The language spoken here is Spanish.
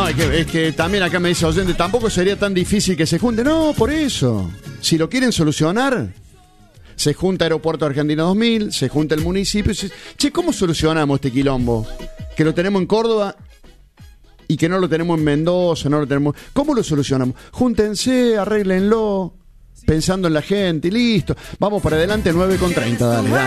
No, es que también acá me dice oyente, tampoco sería tan difícil que se junten. No, por eso. Si lo quieren solucionar, se junta Aeropuerto Argentina 2000, se junta el municipio. Che, ¿cómo solucionamos este quilombo? Que lo tenemos en Córdoba y que no lo tenemos en Mendoza, no lo tenemos. ¿Cómo lo solucionamos? Júntense, arréglenlo, pensando en la gente y listo. Vamos para adelante, 9:30, dale.